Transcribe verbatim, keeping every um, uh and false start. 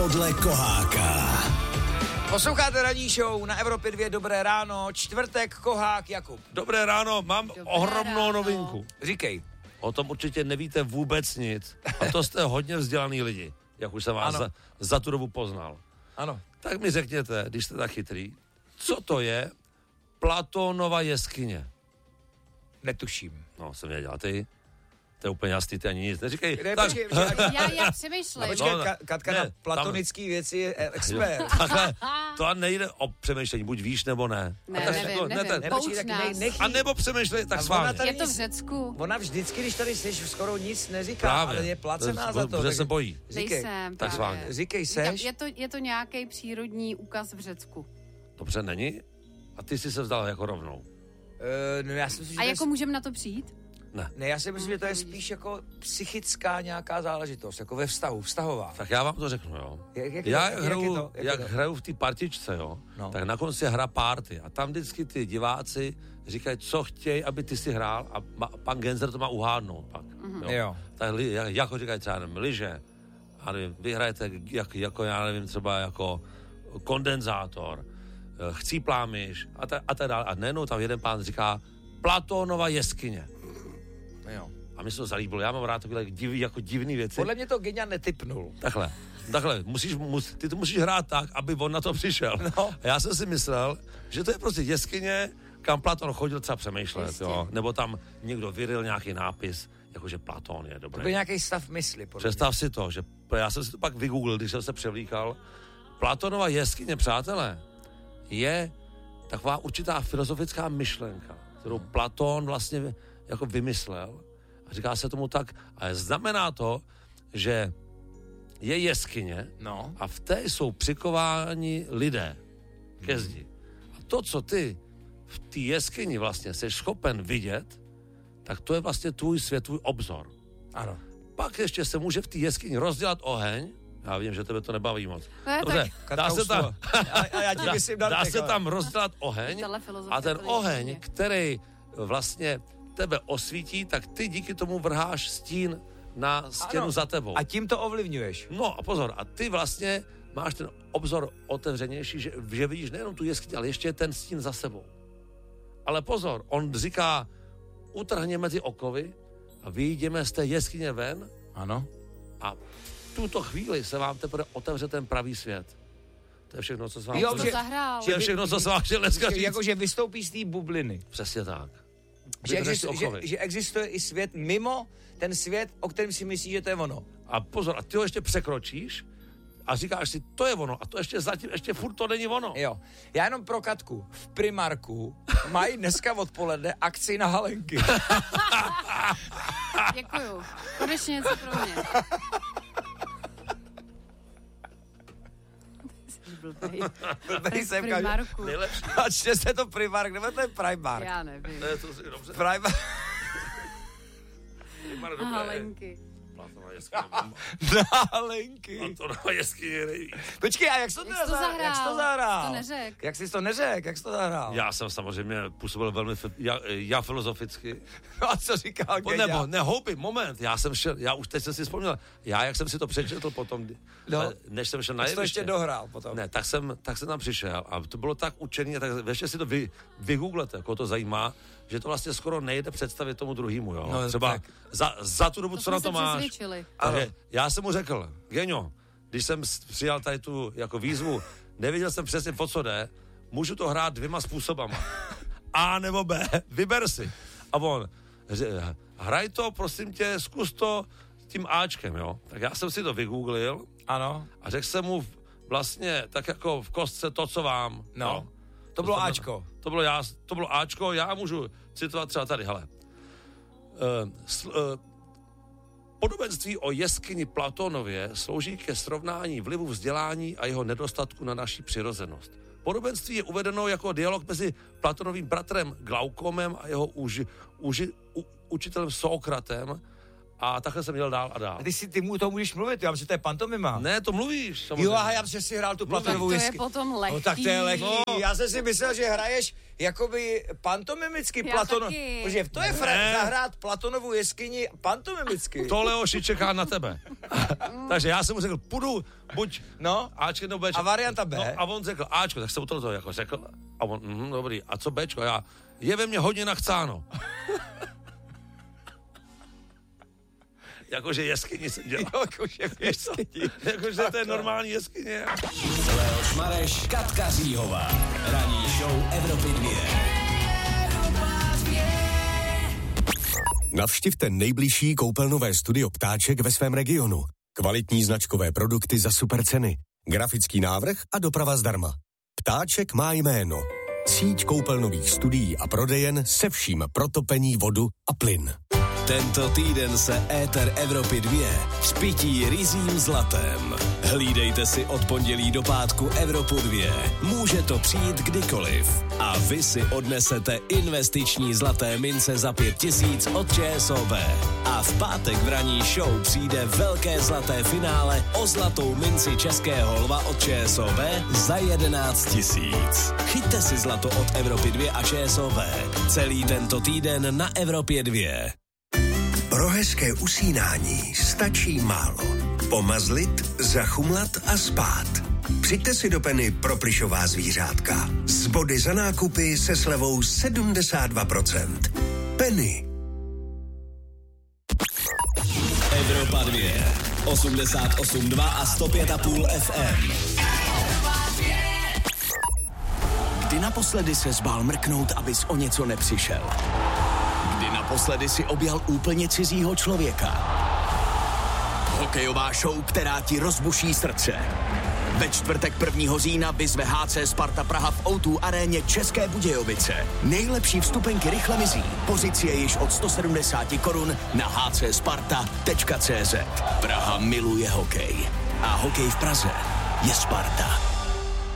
podle Koháka. Posloucháte ranní show na Evropě dva, dobré ráno, čtvrtek, Kohák, Jakub. Dobré ráno, mám dobré ohromnou ráno. novinku. Říkej. O tom určitě nevíte vůbec nic. A to jste hodně vzdělaný lidi, jak už jsem vás za, za tu dobu poznal. Ano. Tak mi řekněte, když jste tak chytrý, co to je Platónova jeskyně? Netuším. No, jsem věděl, ty? To je úplně jasný, ty ani nic neříkej. Ne, tak... počkej, počkej, já, já přemýšlím. Počkej, no, Ka- Katka ne, na platonický tam... věci je expert. Takhle, to nejde o přemýšlení, buď víš nebo ne. Ne, a nevím, jako, nevím. ne, ne, počkej, tak ne, nechy... A nebo přemýšlej, tak s vámi. Je to v Řecku. Ona vždycky, když tady seš, skoro nic neříká, Právě. ale je placená to, za to. Protože se bojí. Říkej, Nejsem, tak s vámi. Říkej, seš. Je to, je to nějaký přírodní úkaz v Řecku. Dobře, není? A ty jsi se vzdal jako rovnou. Uh, no, já si myslím, A že jako je... můžeme na to přijít? Ne. Ne, já si myslím, že to je spíš jako psychická nějaká záležitost, jako ve vztahu, vztahová. Tak já vám to řeknu, jo. Jak, jak já to, jak, hraju, jak, to, jak, jak to? hraju v té partičce, jo, No. tak na konci je hra party a tam vždycky ty diváci říkají, co chtějí, aby ty si hrál a ma, pan Genzer to má uhádnout pak. Mm-hmm. Jo. Jo. Tak li, jako říkají třeba, nevím, liže, a nevím, vyhrajete jak, jako, já nevím, třeba jako kondenzátor, chcíplá myš a, ta, a tak dále. A nejenom tam jeden pán říká Platónova jeskyně. Jo. A mi se to zalíbilo. Já mám rád takové div, jako divný věci. Podle mě to Genia netypnul. Takhle, takhle, musíš, mus, ty to musíš hrát tak, aby on na to přišel. No. A já jsem si myslel, že to je prostě jeskyně, kam Platón chodil třeba přemýšlet, jo. Nebo tam někdo vyril nějaký nápis, jakože Platón je dobrý. To byl nějaký stav mysli. Představ si to, že já jsem si to pak vygooglil, když jsem se převlíkal. Platónova jeskyně, přátelé, je taková určitá filozofická myšlenka, kterou Platón vlastně jako vymyslel. A říká se tomu tak, a znamená to, že je jeskyně No. a v té jsou přikováni lidé ke zdi. A to, co ty v té jeskyni vlastně jsi schopen vidět, tak to je vlastně tvůj svět, tvůj obzor. Ano. Pak ještě se může v té jeskyni rozdělat oheň. Já vím, že tebe to nebaví moc. Ne, Dobře, tak... dá se tam, a, a já ti dá, myslím, dá se tam rozdělat oheň a ten oheň, který vlastně tebe osvítí, tak ty díky tomu vrháš stín na stěnu ano. za tebou. A tím to ovlivňuješ. No a pozor, a ty vlastně máš ten obzor otevřenější, že, že vidíš nejenom tu jeskyni, ale ještě ten stín za sebou. Ale pozor, on říká, utrhněme ty okovy a vyjdeme z té jeskyně ven. Ano. A v tuto chvíli se vám teprve otevře ten pravý svět. To je všechno, co se vám Jo, chtěl- že- zahrál. to je všechno, co se vám chtěl dneska říct. Jakože vystoupí z té bubliny. Přesně tak. Že, Vytrhneš existu, ty že, okovy. že existuje i svět mimo ten svět, o kterém si myslíš, že to je ono. A pozor, a ty ho ještě překročíš a říkáš si, to je ono. A to ještě zatím, ještě furt to není ono. Jo. Já jenom pro Katku. V Primarku mají dneska odpoledne akci na halenky. Děkuju. Konečně něco pro mě. Blbej. Blbej V jsem, Primarku. Nejlepší. A čte se to Primark, nebo to je Primark? Já nevím. Ne, to si dobře. Primark. Primar, A dobré. halenky. Platónova jeskyně. Na halenky. Platónova jeskyně je nejvíc. Počkej, a jak jsi to, Jak jsi to zahrál? zahrál? Jak jsi to zahrál? To neřek. Jak jsi to neřek? Jak jsi to zahrál? Já jsem samozřejmě působil velmi, fi- já, já filozoficky. No a co říkal Po, Genia? nebo, ne, houby, moment, já jsem šel, já už teď jsem si vzpomněl, já jak jsem si to přečetl potom, No. než jsem šel na Tak jsi to jeviště. ještě dohrál potom. Ne, tak jsem, tak jsem tam přišel a to bylo tak učený, tak ještě si to vy, vygooglete, jako to zajímá, že to vlastně skoro nejde představit tomu druhému, jo. No, Třeba tak. za, za tu dobu, To co jsme na to se máš. přesvědčili. Takže já jsem mu řekl, Geňo, když jsem s- přijal tady tu jako výzvu, nevěděl jsem přesně, po co jde, můžu to hrát dvěma způsobama. A nebo B, vyber si. A on, ře- hraj to, prosím tě, zkus to tím Ačkem, jo. Tak já jsem si to vygooglil Ano. a řekl jsem mu vlastně tak jako v kostce to, co vám. No. jo. To bylo znamená- Ačko. To bylo, já, to bylo Ačko, já můžu citovat třeba tady, hele. Uh, sl, uh, Podobenství o jeskyni Platónově slouží ke srovnání vlivu vzdělání a jeho nedostatku na naši přirozenost. Podobenství je uvedeno jako dialog mezi Platónovým bratrem Glaukomem a jeho uži, uži, u, učitelem Sokratem A takhle jsem jel dál a dál. A ty si ty mu to můžeš mluvit, já myslím, že to je pantomima. Ne, to mluvíš. Samozřejmě. Jo, aha, já myslím, že si hrál tu Platonovou to je jeskyni. potom lehký. No tak to je lehký. No. Já jsem si myslel, že hraješ jakoby pantomimicky Já Platono. taky. Protože to je fra- zahrát Platonovu jeskyni pantomimicky. To Leoši čeká na tebe. Takže já jsem mu řekl, půjdu buď No. Ačko nebo Bčko. A varianta B? No, a on řekl Ačko, tak jsem u toho jako řekl. A on, mm, dobrý, a co Bčko? A já, je ve mně hodně nachcáno. Jakože jeskyni jsem dělal. Jo, jakože v jeskyni. Jakože to je normální jeskyně. Leoš Mareš, Katka Říhová. Ranní show Evropy dvě. Navštivte nejbližší koupelnové studio Ptáček ve svém regionu. Kvalitní značkové produkty za super ceny. Grafický návrh a doprava zdarma. Ptáček má jméno. Síť koupelnových studií a prodejen se vším pro topení, vodu a plyn. Tento týden se éter Evropy dvě spytí ryzím zlatem. Hlídejte si od pondělí do pátku Evropu dvě. Může to přijít kdykoliv. A vy si odnesete investiční zlaté mince za pět tisíc od ČSOB. A v pátek v ranní show přijde velké zlaté finále o zlatou minci Českého lva od ČSOB za jedenáct tisíc. Chyťte si zlato od Evropy dvě a ČSOB. Celý tento týden na Evropě dvě. Pro hezké usínání stačí málo. Pomazlit, zachumlat a spát. Přijďte si do Penny pro plyšová zvířátka. Z body za nákupy se slevou sedmdesát dva procent. Penny. Evropa dvě. osmdesát osm dva a sto pět a půl F M. Kdy naposledy se zbál mrknout, abys o něco nepřišel? Kdy naposledy si objal úplně cizího člověka? Hokejová show, která ti rozbuší srdce. Ve čtvrtek prvního října vyzve H C Sparta Praha v ó dva aréně České Budějovice. Nejlepší vstupenky rychle mizí. Pozice je již od sto sedmdesát korun na h c sparta tečka c z. Praha miluje hokej. A hokej v Praze je Sparta.